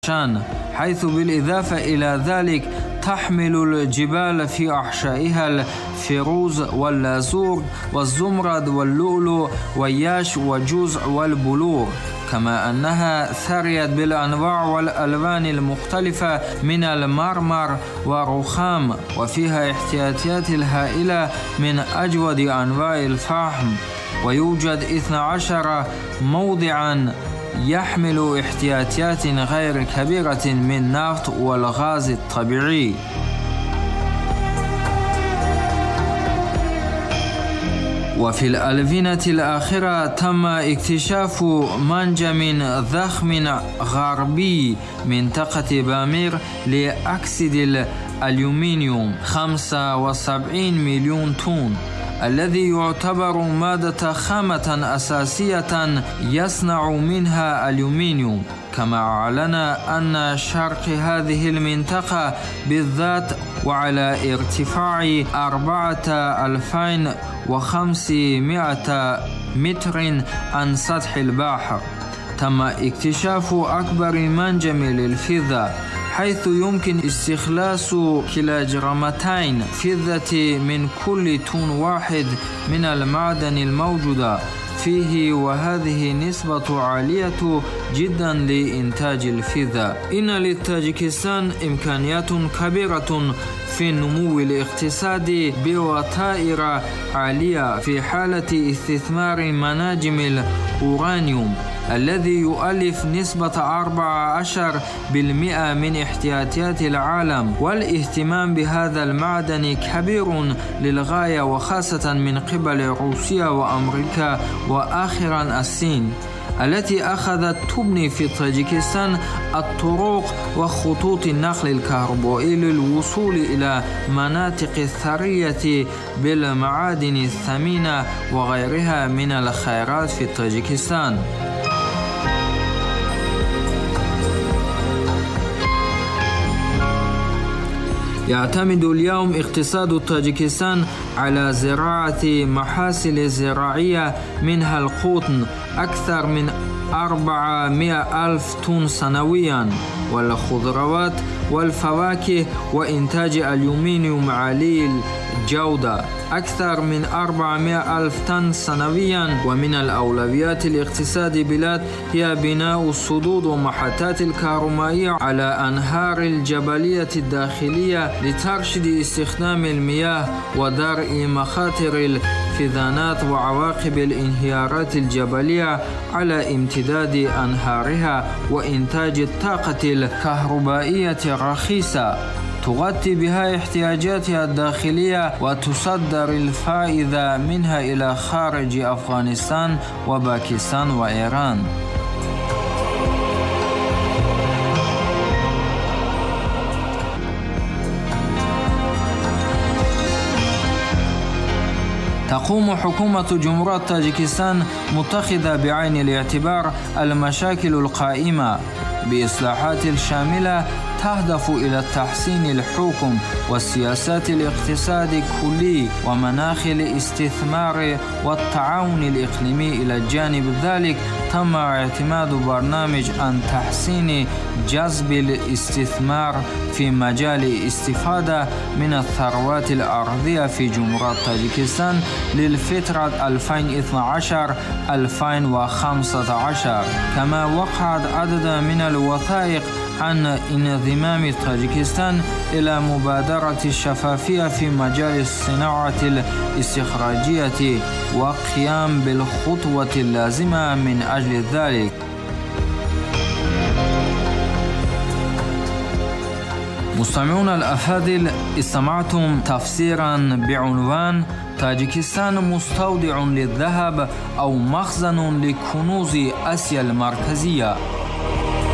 حيث بالإضافة إلى ذلك تحمل الجبال في أحشائها الفيروز واللازور والزمرد واللؤلؤ والياش والجزع والبلور، كما أنها ثريت بالأنواع والألوان المختلفة من المرمر والرخام، وفيها احتياطات الهائلة من أجود أنواع الفحم، ويوجد 12 موضعا يحمل احتياطات غير كبيرة من النفط والغاز الطبيعي. وفي الألفينة الأخيرة تم اكتشاف منجم ضخم غربي منطقة بامير لأكسيد الألومنيوم 75 مليون طن، الذي يعتبر مادة خامة أساسية يصنع منها ألومنيوم. كما أعلن أن شرق هذه المنطقة بالذات وعلى ارتفاع 4500 متر عن سطح البحر تم اكتشاف أكبر منجم للفضة، حيث يمكن استخلاص كيلوغرامتين فضة من كل طن واحد من المعدن الموجودة فيه، وهذه نسبة عالية جدا لإنتاج الفضة. إن لتاجيكستان إمكانيات كبيرة في النمو الاقتصادي بوتائر عالية في حالة استثمار مناجم الأورانيوم الذي يؤلف نسبة 14% من احتياطات العالم، والاهتمام بهذا المعدن كبير للغاية، وخاصة من قبل روسيا وأمريكا وآخرا الصين، التي أخذت تبني في طاجيكستان الطرق وخطوط النقل الكهربائي للوصول إلى مناطق الثرية بالمعادن الثمينة وغيرها من الخيرات في طاجيكستان. يعتمد اليوم اقتصاد طاجيكستان على زراعة محاصيل زراعية منها القطن أكثر من 400,000 طن سنويا، والخضروات والفواكه، وإنتاج ألومنيوم عالي الجودة أكثر من 400,000 طن سنويا. ومن الأولويات الاقتصاد البلاد هي بناء السدود ومحطات الكهربائية على أنهار الجبلية الداخلية لترشيد استخدام المياه ودرء مخاطر الفيضانات وعواقب الانهيارات الجبلية على امتداد أنهارها، وإنتاج الطاقة الكهربائية الرخيصة تغطي بها احتياجاتها الداخلية وتصدر الفائدة منها إلى خارج أفغانستان وباكستان وإيران. تقوم حكومة جمهورية طاجيكستان متخذة بعين الاعتبار المشاكل القائمة بإصلاحات شاملة تهدف إلى تحسين الحكم والسياسات الاقتصادي الكلي ومناخ الاستثمار والتعاون الإقليمي. إلى جانب ذلك تم اعتماد برنامج عن تحسين جذب الاستثمار في مجال الاستفادة من الثروات الأرضية في جمهورية طاجيكستان للفترة 2012-2015، كما وقعت عدد من الوثائق عن انضمام طاجيكستان إلى مبادرة الشفافية في مجال الصناعة الاستخراجية وقيام بالخطوة اللازمة من أجل ذلك. مستمعون الأفاضل، استمعتم تفسيرا بعنوان طاجيكستان مستودع للذهب أو مخزن لكنوز آسيا المركزية.